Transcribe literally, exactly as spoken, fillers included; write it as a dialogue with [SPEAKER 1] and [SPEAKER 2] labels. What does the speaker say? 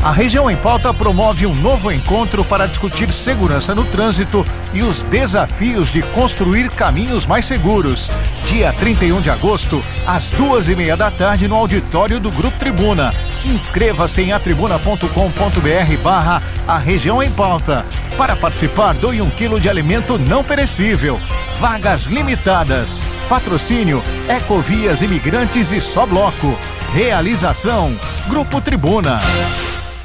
[SPEAKER 1] A Região em Pauta promove um novo encontro para discutir segurança no trânsito e os desafios de construir caminhos mais seguros. Dia trinta e um de agosto, às duas e meia da tarde, no auditório do Grupo Tribuna. Inscreva-se em atribuna ponto com ponto br barra a Região em Pauta. Para participar, doe um quilo de alimento não perecível. Vagas limitadas. Patrocínio Ecovias Imigrantes e Só Bloco. Realização Grupo Tribuna.